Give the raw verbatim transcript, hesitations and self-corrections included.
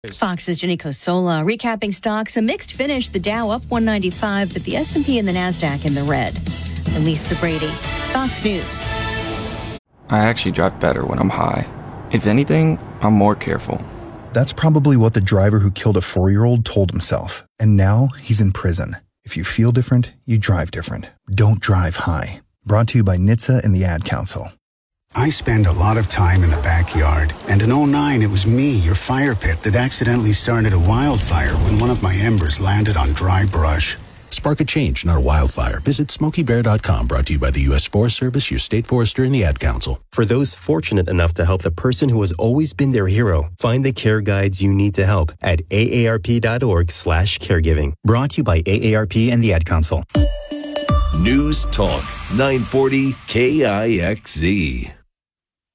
Fox's Jenny Cosola recapping stocks. A mixed finish. The Dow up one ninety-five, but the S and P and the NASDAQ in the red. And Lisa Brady, Fox News. I actually drive better when I'm high. If anything, I'm more careful. That's probably what the driver who killed a four-year-old told himself. And now he's in prison. If you feel different, you drive different. Don't drive high. Brought to you by N H T S A and the Ad Council. I spend a lot of time in the backyard, and in oh nine it was me, your fire pit, that accidentally started a wildfire when one of my embers landed on dry brush. Spark a change, not a wildfire. Visit smokey bear dot com, brought to you by the U S Forest Service, your state forester, and the Ad Council. For those fortunate enough to help the person who has always been their hero, find the care guides you need to help at A A R P dot org slash caregiving. Brought to you by A A R P and the Ad Council. News Talk nine forty K I X Z.